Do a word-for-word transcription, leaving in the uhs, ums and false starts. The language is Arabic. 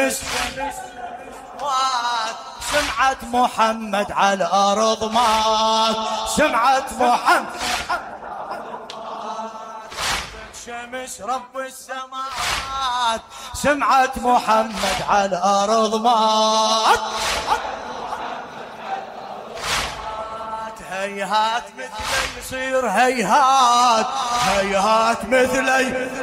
الشمس مات، سمعة محمد على الأرض مات، سمعة محمد الشمس رب السماوات، سمعة محمد على الأرض مات. هيهات مثلي يصير هيهات، هيهات مثلي